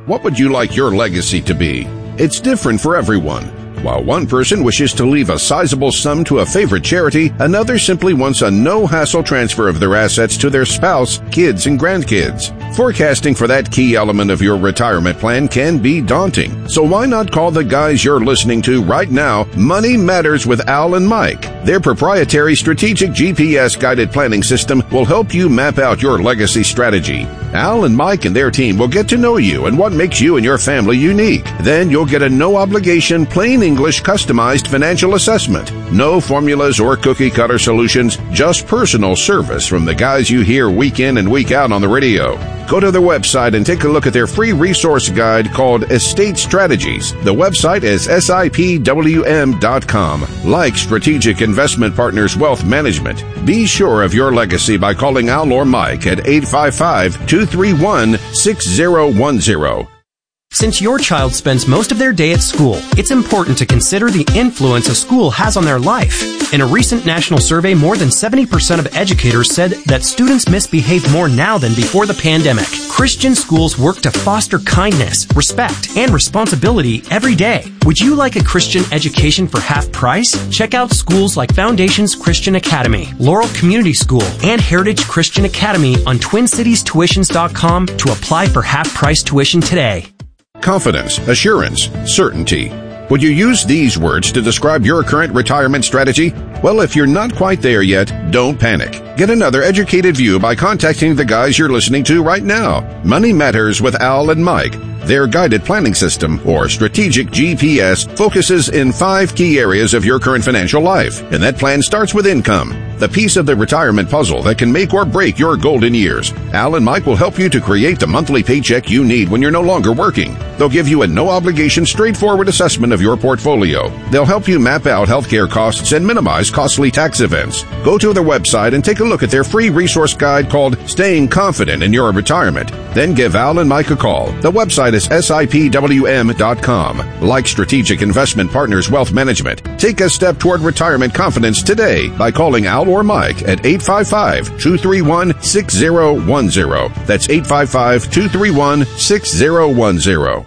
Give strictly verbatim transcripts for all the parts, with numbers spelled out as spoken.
What would you like your legacy to be? It's different for everyone. While one person wishes to leave a sizable sum to a favorite charity, another simply wants a no-hassle transfer of their assets to their spouse, kids, and grandkids. Forecasting for that key element of your retirement plan can be daunting. So why not call the guys you're listening to right now, Money Matters with Al and Mike. Their proprietary strategic G P S-guided planning system will help you map out your legacy strategy. Al and Mike and their team will get to know you and what makes you and your family unique. Then you'll get a no-obligation, plain English customized financial assessment. No formulas or cookie-cutter solutions, just personal service from the guys you hear week in and week out on the radio. Go to their website and take a look at their free resource guide called Estate Strategies. The website is S I P W M dot com. Like Strategic Investment Partners Wealth Management, be sure of your legacy by calling Al or Mike at eight five five, two three one, six zero one zero. Since your child spends most of their day at school, it's important to consider the influence a school has on their life. In a recent national survey, more than seventy percent of educators said that students misbehave more now than before the pandemic. Christian schools work to foster kindness, respect, and responsibility every day. Would you like a Christian education for half price? Check out schools like Foundations Christian Academy, Laurel Community School, and Heritage Christian Academy on twin cities tuitions dot com to apply for half price tuition today. Confidence, assurance, certainty. Would you use these words to describe your current retirement strategy? Well, if you're not quite there yet, don't panic. Get another educated view by contacting the guys you're listening to right now. Money Matters with Al and Mike. Their guided planning system, or strategic G P S, focuses in five key areas of your current financial life, and that plan starts with income, the piece of the retirement puzzle that can make or break your golden years. Al and Mike will help you to create the monthly paycheck you need when you're no longer working. They'll give you a no-obligation, straightforward assessment of your portfolio. They'll help you map out healthcare costs and minimize costly tax events. Go to their website and take a look at their free resource guide called Staying Confident in Your Retirement. Then give Al and Mike a call. The website is S I P W M dot com. Like Strategic Investment Partners Wealth Management, take a step toward retirement confidence today by calling Al or Mike at eight five five, two three one, six zero one zero. That's eight five five, two three one, six zero one zero.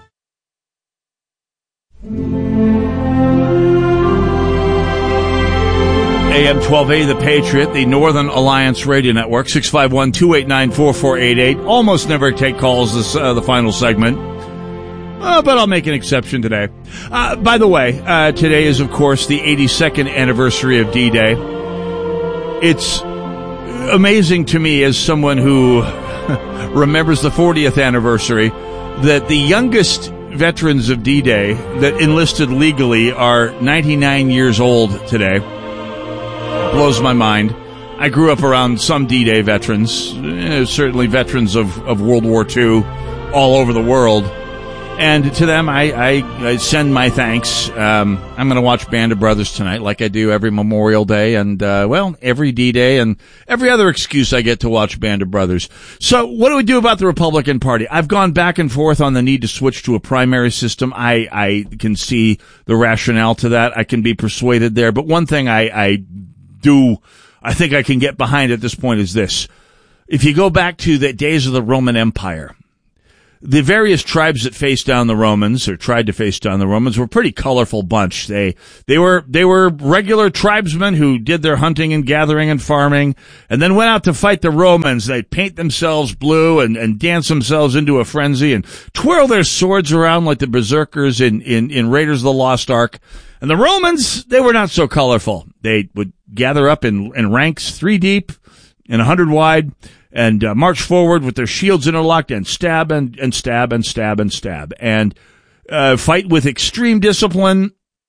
A M twelve eighty, The Patriot, the Northern Alliance Radio Network, six five one, two eight nine, four four eight eight. Almost never take calls this uh, the final segment, uh, but I'll make an exception today. Uh, by the way, uh, today is, of course, the eighty-second anniversary of D-Day. It's amazing to me, as someone who remembers the fortieth anniversary, that the youngest veterans of D-Day that enlisted legally are ninety-nine years old today. Blows my mind. I grew up around some D-Day veterans, eh, certainly veterans of, of World War Two all over the world. And to them, I, I, I send my thanks. Um, I'm going to watch Band of Brothers tonight, like I do every Memorial Day and, uh, well, every D-Day and every other excuse I get to watch Band of Brothers. So what do we do about the Republican Party? I've gone back and forth on the need to switch to a primary system. I, I can see the rationale to that. I can be persuaded there. But one thing I, I do, I think I can get behind at this point is this. If you go back to the days of the Roman Empire, the various tribes that faced down the Romans, or tried to face down the Romans, were a pretty colorful bunch. They, they were, they were regular tribesmen who did their hunting and gathering and farming, and then went out to fight the Romans. They'd paint themselves blue and, and dance themselves into a frenzy and twirl their swords around like the berserkers in, in, in Raiders of the Lost Ark. And the Romans, they were not so colorful. They would gather up in, in ranks three deep and a hundred wide, and uh, march forward with their shields interlocked and stab and, and stab and stab and stab and uh, fight with extreme discipline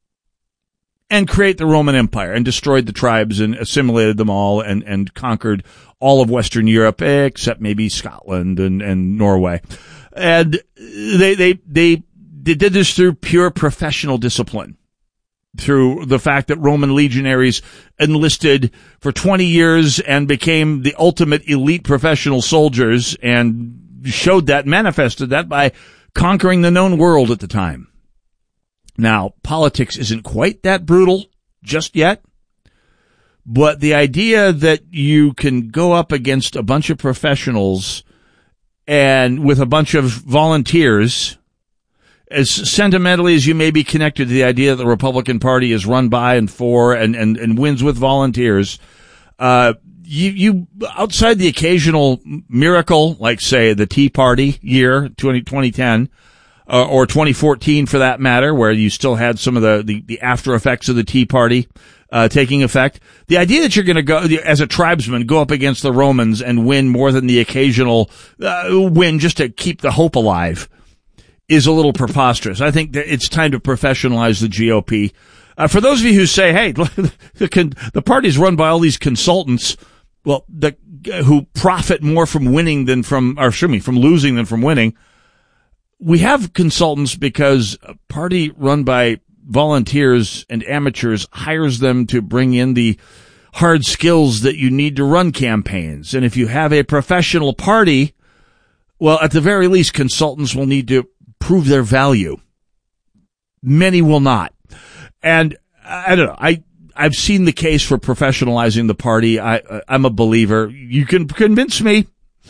and create the Roman Empire, and destroyed the tribes and assimilated them all and, and conquered all of Western Europe except maybe Scotland and, and Norway. And they, they, they, they did this through pure professional discipline, through the fact that Roman legionaries enlisted for twenty years and became the ultimate elite professional soldiers, and showed that, manifested that by conquering the known world at the time. Now, politics isn't quite that brutal just yet, but the idea that you can go up against a bunch of professionals and with a bunch of volunteers, as sentimentally as you may be connected to the idea that the Republican Party is run by and for and, and, and wins with volunteers, uh, you, you, outside the occasional miracle, like say the Tea Party year, twenty ten, uh, or twenty fourteen for that matter, where you still had some of the, the, the after effects of the Tea Party, uh, taking effect. The idea that you're going to go, as a tribesman, go up against the Romans and win more than the occasional, uh, win just to keep the hope alive is a little preposterous. I think that it's time to professionalize the G O P. Uh, for those of you who say, hey, the, the party's run by all these consultants, well, the, who profit more from winning than from, or excuse me, from losing than from winning. We have consultants because a party run by volunteers and amateurs hires them to bring in the hard skills that you need to run campaigns. And if you have a professional party, well, at the very least, consultants will need to prove their value. Many will not. And I don't know. I, I've seen the case for professionalizing the party. I, I'm a believer. You can convince me,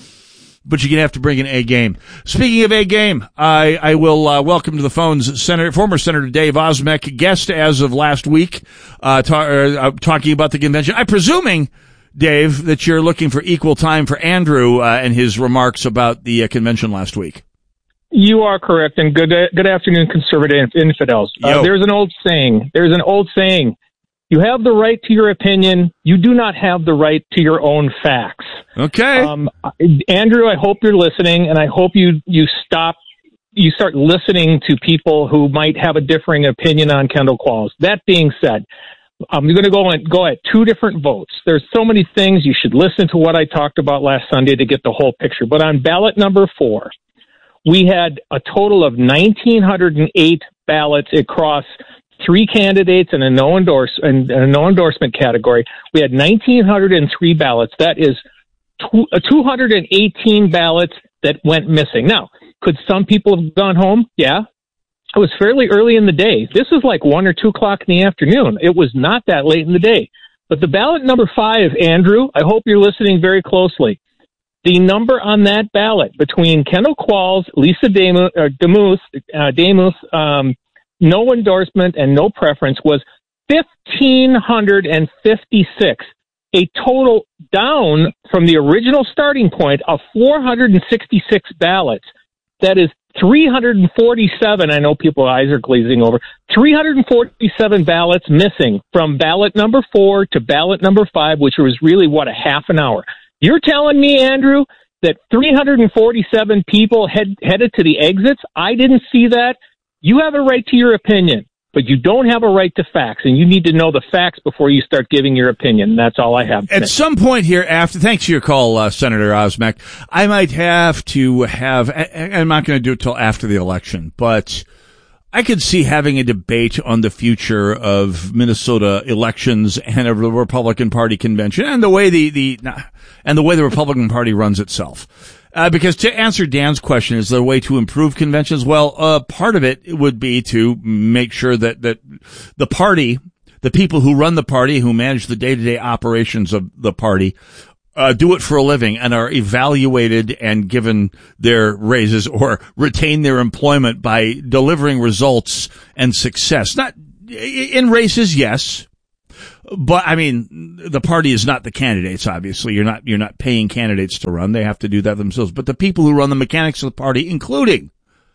but you're going to have to bring an A game. Speaking of A game, I, I will uh, welcome to the phones Senator, former Senator Dave Osmek, guest as of last week, uh, ta- uh, talking about the convention. I'm presuming, Dave, that you're looking for equal time for Andrew uh, and his remarks about the uh, convention last week. You are correct, and good good afternoon, conservative infidels. Uh, there's an old saying. There's an old saying. You have the right to your opinion. You do not have the right to your own facts. Okay. Um, Andrew, I hope you're listening, and I hope you, you stop, you start listening to people who might have a differing opinion on Kendall Qualls. That being said, I'm going to go and go at two different votes. There's so many things. You should listen to what I talked about last Sunday to get the whole picture. But on ballot number four, we had a total of one thousand nine hundred eight ballots across three candidates and a no endorse and a no endorsement category. We had one thousand nine hundred three ballots. That is two, uh, two hundred eighteen ballots that went missing. Now, could some people have gone home? Yeah. It was fairly early in the day. This is like one or two o'clock in the afternoon. It was not that late in the day. But the ballot number five, Andrew, I hope you're listening very closely. The number on that ballot between Kendall Qualls, Lisa Demuth, or Demuth, uh, Demuth, um, no endorsement and no preference was one thousand five hundred fifty-six, a total down from the original starting point of four hundred sixty-six ballots. That is three hundred forty-seven. I know people's eyes are glazing over. three hundred forty-seven ballots missing from ballot number four to ballot number five, which was really, what, a half an hour. You're telling me, Andrew, that three hundred forty-seven people head, headed to the exits? I didn't see that. You have a right to your opinion, but you don't have a right to facts, and you need to know the facts before you start giving your opinion. That's all I have to At say. some point here after, thanks for your call, uh, Senator Osmek, I might have to have, I'm not going to do it till after the election, but I could see having a debate on the future of Minnesota elections and of the Republican Party convention and the way the, the, and the way the Republican Party runs itself. Uh, because to answer Dan's question, is there a way to improve conventions? Well, uh, part of it would be to make sure that, that the party, the people who run the party, who manage the day-to-day operations of the party, uh, do it for a living and are evaluated and given their raises or retain their employment by delivering results and success. Not in races, yes. But I mean, the party is not the candidates, obviously. You're not, you're not paying candidates to run. They have to do that themselves. But the people who run the mechanics of the party, including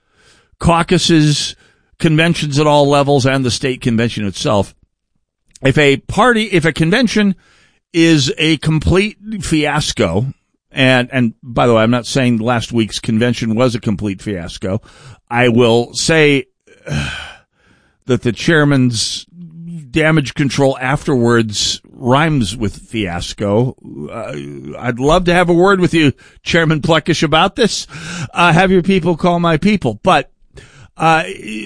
caucuses, conventions at all levels, and the state convention itself. If a party, if a convention is a complete fiasco, and, and by the way, I'm not saying last week's convention was a complete fiasco. I will say uh, that the chairman's damage control afterwards rhymes with fiasco. Uh, I'd love to have a word with you, Chairman Plekish, about this. Uh, have your people call my people. But uh,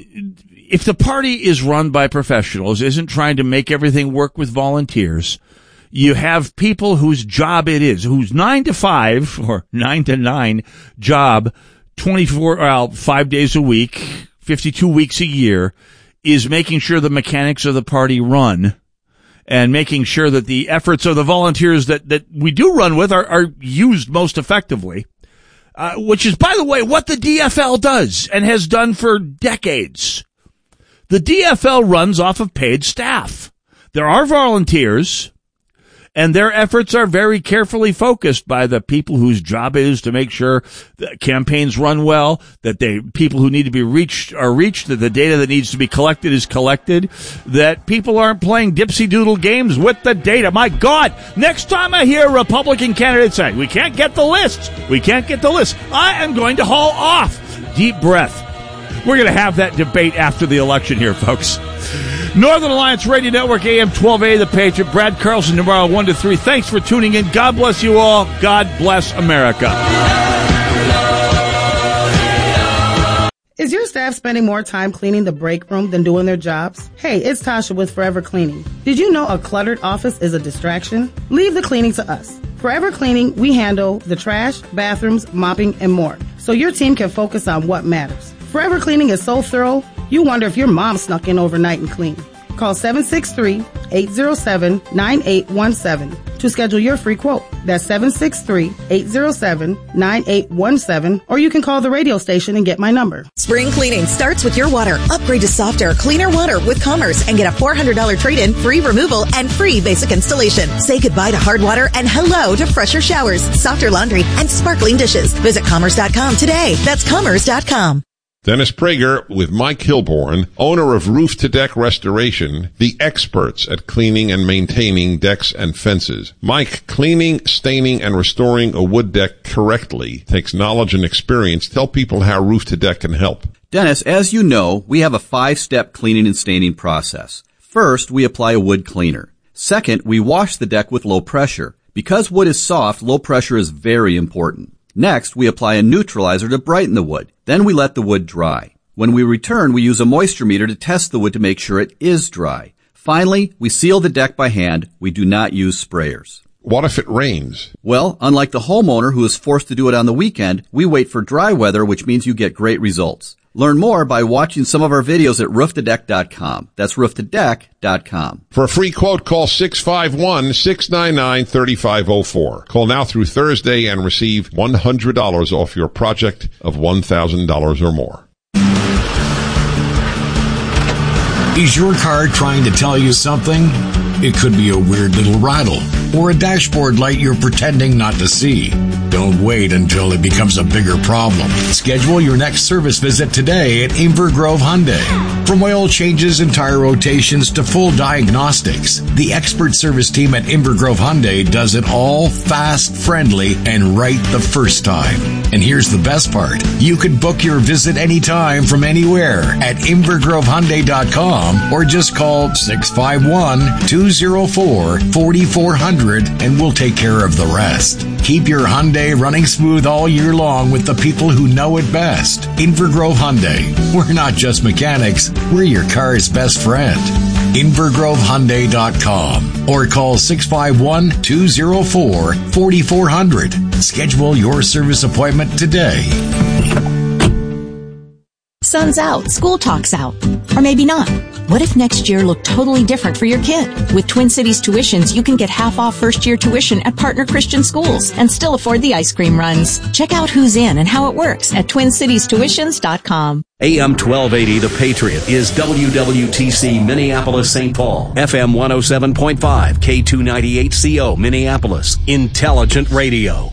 if the party is run by professionals, isn't trying to make everything work with volunteers, you have people whose job it is, whose nine to five or nine to nine job, twenty-four, well, five days a week, fifty-two weeks a year, is making sure the mechanics of the party run and making sure that the efforts of the volunteers that, that we do run with are, are used most effectively. uh, which is, by the way, what the D F L does and has done for decades. The D F L runs off of paid staff. There are volunteers, and their efforts are very carefully focused by the people whose job it is to make sure that campaigns run well, that they people who need to be reached are reached, that the data that needs to be collected is collected, that people aren't playing dipsy-doodle games with the data. My God, next time I hear a Republican candidate say, we can't get the lists, we can't get the list, I am going to haul off. Deep breath. We're going to have that debate after the election here, folks. Northern Alliance Radio Network, A M twelve eighty, The Patriot. Brad Carlson tomorrow, one to three. Thanks for tuning in. God bless you all. God bless America. Is your staff spending more time cleaning the break room than doing their jobs? Hey, it's Tasha with Forever Cleaning. Did you know a cluttered office is a distraction? Leave the cleaning to us. Forever Cleaning, we handle the trash, bathrooms, mopping, and more, so your team can focus on what matters. Forever Cleaning is so thorough, you wonder if your mom snuck in overnight and cleaned. Call seven six three, eight zero seven, nine eight one seven to schedule your free quote. That's seven six three, eight zero seven, nine eight one seven, or you can call the radio station and get my number. Spring cleaning starts with your water. Upgrade to softer, cleaner water with Commerce and get a four hundred dollars trade-in, free removal, and free basic installation. Say goodbye to hard water and hello to fresher showers, softer laundry, and sparkling dishes. Visit commerce dot com today. That's commerce dot com. Dennis Prager with Mike Hilborn, owner of Roof to Deck Restoration, the experts at cleaning and maintaining decks and fences. Mike, cleaning, staining, and restoring a wood deck correctly takes knowledge and experience. Tell people how Roof to Deck can help. Dennis, as you know, we have a five-step cleaning and staining process. First, we apply a wood cleaner. Second, we wash the deck with low pressure. Because wood is soft, low pressure is very important. Next, we apply a neutralizer to brighten the wood. Then we let the wood dry. When we return, we use a moisture meter to test the wood to make sure it is dry. Finally, we seal the deck by hand. We do not use sprayers. What if it rains? Well, unlike the homeowner who is forced to do it on the weekend, we wait for dry weather, which means you get great results. Learn more by watching some of our videos at roof to deck dot com. That's roof to deck dot com. For a free quote, call six five one, six nine nine, three five zero four. Call now through Thursday and receive one hundred dollars off your project of one thousand dollars or more. Is your car trying to tell you something? It could be a weird little rattle or a dashboard light you're pretending not to see. Don't wait until it becomes a bigger problem. Schedule your next service visit today at Inver Grove Hyundai. From oil changes and tire rotations to full diagnostics, the expert service team at Inver Grove Hyundai does it all fast, friendly, and right the first time. And here's the best part. You can book your visit anytime from anywhere at inver grove hyundai dot com or just call six five one, two zero four, four four zero zero and we'll take care of the rest. Keep your Hyundai running smooth all year long with the people who know it best. Inver Grove Hyundai. We're not just mechanics, we're your car's best friend. inver grove hyundai dot com or call six five one, two zero four, four four zero zero. Schedule your service appointment today. Sun's out, school talk's out. Or maybe not. What if next year looked totally different for your kid? With Twin Cities Tuitions, you can get half off first year tuition at partner Christian schools and still afford the ice cream runs. Check out who's in and how it works at twin cities tuitions dot com. A M twelve eighty The Patriot is W W T C Minneapolis Saint Paul, F M one oh seven point five, K two ninety-eight C O Minneapolis, Intelligent Radio.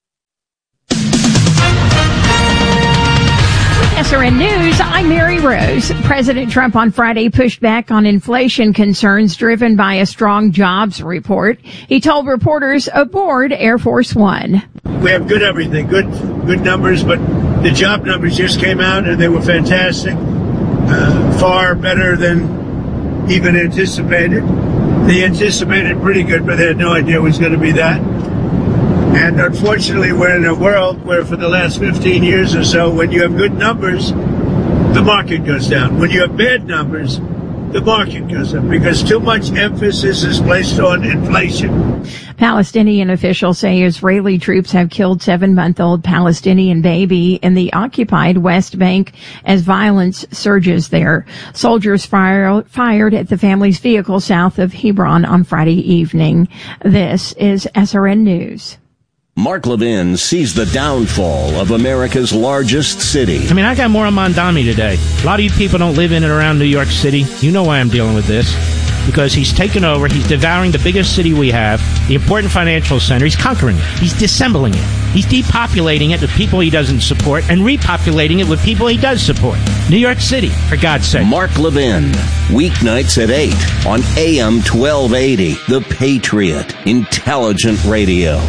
S R N News, I'm Mary Rose. President Trump on Friday pushed back on inflation concerns driven by a strong jobs report. He told reporters aboard Air Force One. We have good everything, good good numbers, but the job numbers just came out and they were fantastic, uh, far better than even anticipated. They anticipated pretty good, but they had no idea it was going to be that. And unfortunately, we're in a world where for the last fifteen years or so, when you have good numbers, the market goes down. When you have bad numbers, the market goes up because too much emphasis is placed on inflation. Palestinian officials say Israeli troops have killed seven-month-old Palestinian baby in the occupied West Bank as violence surges there. Soldiers fire, fired at the family's vehicle south of Hebron on Friday evening. This is S R N News. Mark Levin sees the downfall of America's largest city. I mean, I got more on Mondami today. A lot of you people don't live in and around New York City. You know why I'm dealing with this. Because he's taken over, he's devouring the biggest city we have, the important financial center. He's conquering it. He's disassembling it. He's depopulating it with people he doesn't support and repopulating it with people he does support. New York City, for God's sake. Mark Levin, weeknights at eight on A M twelve eighty, The Patriot, Intelligent Radio.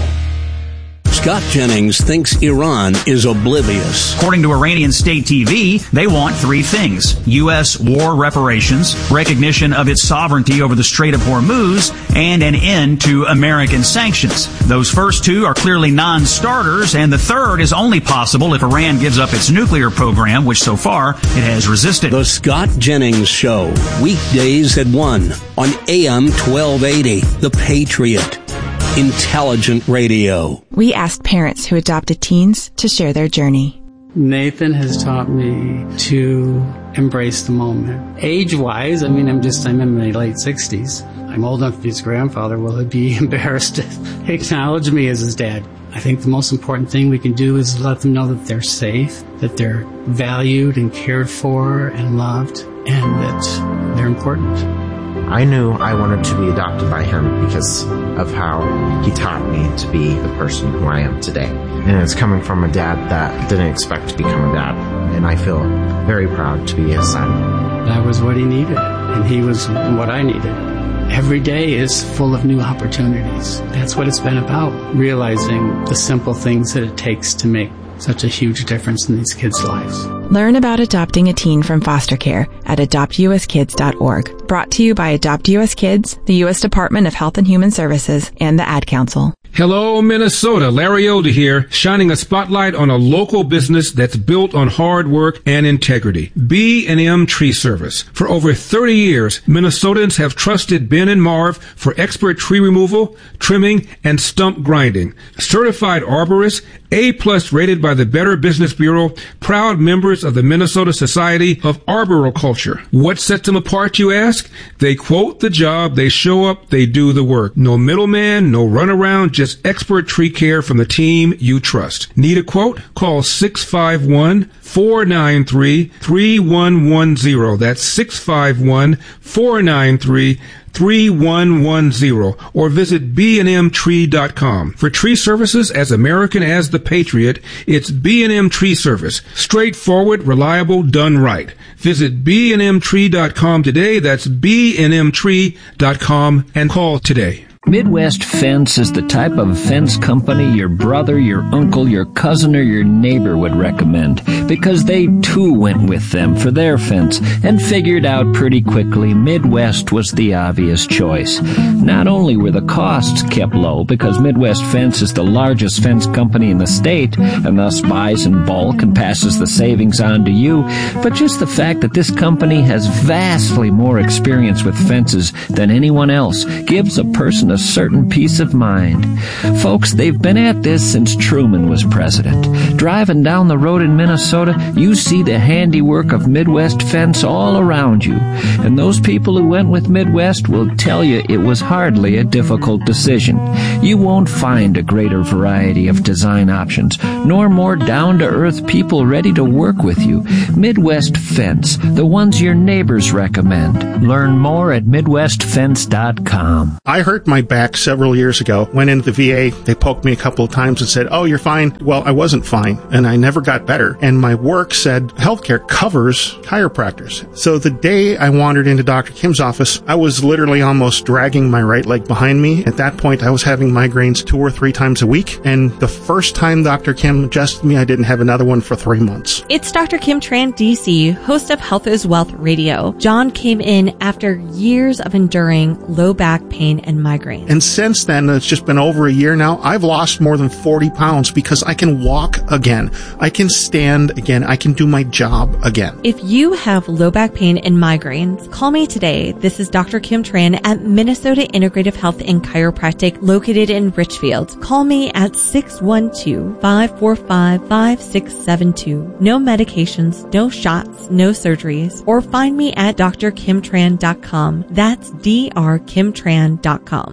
Scott Jennings thinks Iran is oblivious. According to Iranian state T V, they want three things: U S war reparations, recognition of its sovereignty over the Strait of Hormuz, and an end to American sanctions. Those first two are clearly non-starters, and the third is only possible if Iran gives up its nuclear program, which so far it has resisted. The Scott Jennings Show, weekdays at one on A M twelve eighty, The Patriot, Intelligent Radio. We asked parents who adopted teens to share their journey. Nathan has taught me to embrace the moment. Age-wise, I mean, I'm just, I'm in my late sixties. I'm old enough to be his grandfather. Will he be embarrassed to acknowledge me as his dad? I think the most important thing we can do is let them know that they're safe, that they're valued and cared for and loved, and that they're important. I knew I wanted to be adopted by him because of how he taught me to be the person who I am today. And it's coming from a dad that didn't expect to become a dad. And I feel very proud to be his son. That was what he needed, and he was what I needed. Every day is full of new opportunities. That's what it's been about, realizing the simple things that it takes to make such a huge difference in these kids' lives. Learn about adopting a teen from foster care at adopt u s kids dot org. Brought to you by Adopt U S Kids, the U S Department of Health and Human Services, and the Ad Council. Hello, Minnesota. Larry Older here, shining a spotlight on a local business that's built on hard work and integrity. B and M Tree Service. For over thirty years, Minnesotans have trusted Ben and Marv for expert tree removal, trimming, and stump grinding. Certified arborists, A-plus rated by the Better Business Bureau, proud members of the Minnesota Society of Arboriculture. What sets them apart, you ask? They quote the job, they show up, they do the work. No middleman, no runaround, just expert tree care from the team you trust. Need a quote? Call six five one, four nine three, three one one zero. That's six five one, four nine three, three one one zero, or visit b and m tree dot com. For tree services as American as the Patriot, it's B and M Tree Service. Straightforward, reliable, done right. Visit b and m tree dot com today. That's b and m tree dot com, and call today. Midwest Fence is the type of fence company your brother, your uncle, your cousin, or your neighbor would recommend, because they too went with them for their fence and figured out pretty quickly Midwest was the obvious choice. Not only were the costs kept low, because Midwest Fence is the largest fence company in the state and thus buys in bulk and passes the savings on to you, but just the fact that this company has vastly more experience with fences than anyone else gives a person a certain peace of mind. Folks, they've been at this since Truman was president. Driving down the road in Minnesota, you see the handiwork of Midwest Fence all around you. And those people who went with Midwest will tell you it was hardly a difficult decision. You won't find a greater variety of design options, nor more down-to-earth people ready to work with you. Midwest Fence, the ones your neighbors recommend. Learn more at midwest fence dot com. I hurt my back several years ago. Went into the V A. They poked me a couple of times and said, "Oh, you're fine." Well, I wasn't fine, and I never got better. And my work said healthcare covers chiropractors. So the day I wandered into Doctor Kim's office, I was literally almost dragging my right leg behind me. At that point, I was having migraines two or three times a week. And the first time Doctor Kim adjusted me, I didn't have another one for three months. It's Doctor Kim Tran, D C, host of Health is Wealth Radio. John came in after years of enduring low back pain and migraines. And since then, it's just been over a year now, I've lost more than forty pounds because I can walk again. I can stand again. I can do my job again. If you have low back pain and migraines, call me today. This is Doctor Kim Tran at Minnesota Integrative Health and Chiropractic, located in Richfield. Call me at six one two, five four five, five six seven two. No medications, no shots, no surgeries. Or find me at d r kim tran dot com. That's d r kim tran dot com.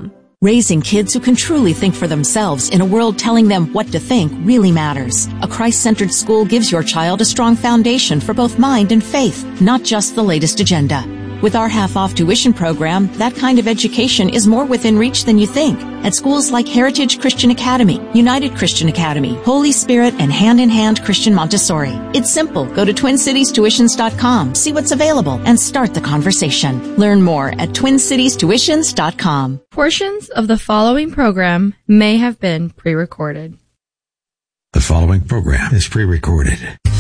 Raising kids who can truly think for themselves in a world telling them what to think really matters. A Christ-centered school gives your child a strong foundation for both mind and faith, not just the latest agenda. With our half-off tuition program, that kind of education is more within reach than you think. At schools like Heritage Christian Academy, United Christian Academy, Holy Spirit, and Hand in Hand Christian Montessori. It's simple. Go to twin cities tuitions dot com, see what's available, and start the conversation. Learn more at twin cities tuitions dot com. Portions of the following program may have been pre-recorded. The following program is pre-recorded.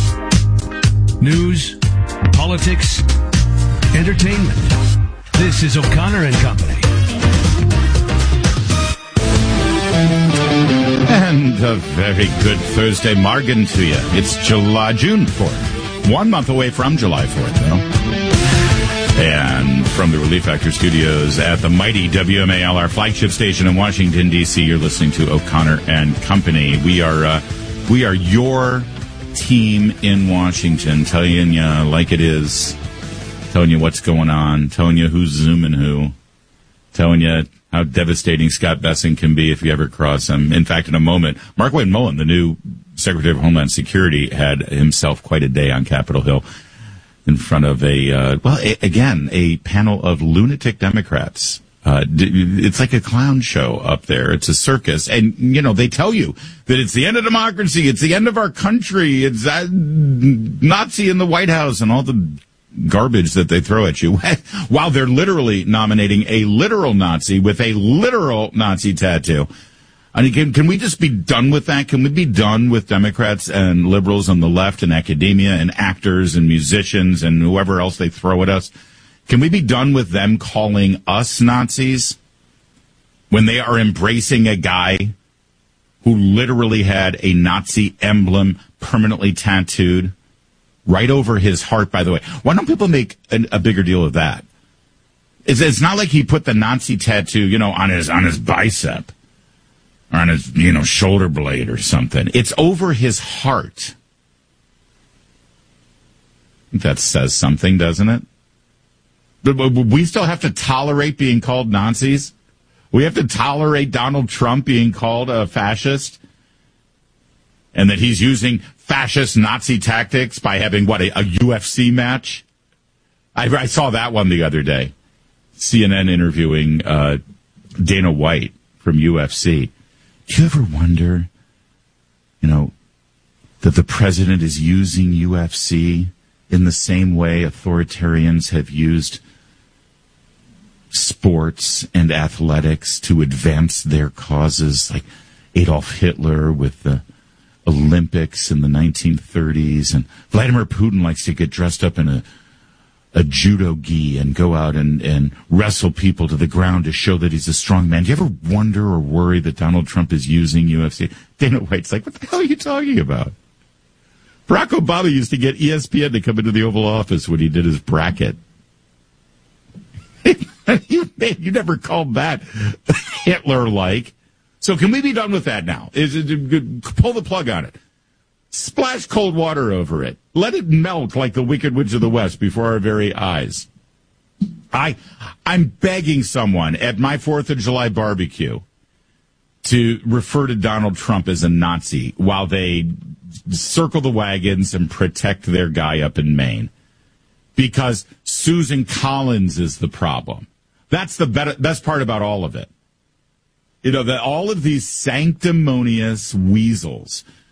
News, politics, entertainment. This is O'Connor and Company. And a very good Thursday Morgan to you. It's July, June fourth. One month away from July fourth, though. And from the Relief Factor studios at the mighty W M A L, our flagship station in Washington, D C, you're listening to O'Connor and Company. We are, uh, we are your team in Washington, telling you like it is. Telling you what's going on, telling you who's zooming who, telling you how devastating Scott Bessent can be if you ever cross him. In fact, in a moment, Markwayne Mullin, the new Secretary of Homeland Security, had himself quite a day on Capitol Hill in front of a, uh, well, a, again, a panel of lunatic Democrats. Uh, it's like a clown show up there. It's a circus. And, you know, they tell you that it's the end of democracy. It's the end of our country. It's uh, Nazi in the White House and all the garbage that they throw at you while they're literally nominating a literal Nazi with a literal Nazi tattoo. I mean, can, can we just be done with that? Can we be done with Democrats and liberals on the left and academia and actors and musicians and whoever else they throw at us? Can we be done with them calling us Nazis when they are embracing a guy who literally had a Nazi emblem permanently tattooed right over his heart, by the way? Why don't people make an, a bigger deal of that? It's, it's not like he put the Nazi tattoo, you know, on his on his bicep or on his, you know, shoulder blade or something. It's over his heart. That says something, doesn't it? But, but we still have to tolerate being called Nazis. We have to tolerate Donald Trump being called a fascist, and that he's using fascist Nazi tactics by having, what, a, a U F C match? I, I saw that one the other day. C N N interviewing uh, Dana White from U F C. Do you ever wonder, you know, that the president is using U F C in the same way authoritarians have used sports and athletics to advance their causes, like Adolf Hitler with the Olympics in the nineteen thirties, and Vladimir Putin likes to get dressed up in a a judo gi and go out and, and wrestle people to the ground to show that he's a strong man. Do you ever wonder or worry that Donald Trump is using U F C? Dana White's like, what the hell are you talking about? Barack Obama used to get E S P N to come into the Oval Office when he did his bracket. you, you never called that Hitler-like. So can we be done with that now? Is it, pull the plug on it. Splash cold water over it. Let it melt like the Wicked Witch of the West before our very eyes. I, I'm begging someone at my fourth of July barbecue to refer to Donald Trump as a Nazi while they circle the wagons and protect their guy up in Maine. Because Susan Collins is the problem. That's the be- best part about all of it. You know, that all of these sanctimonious weasels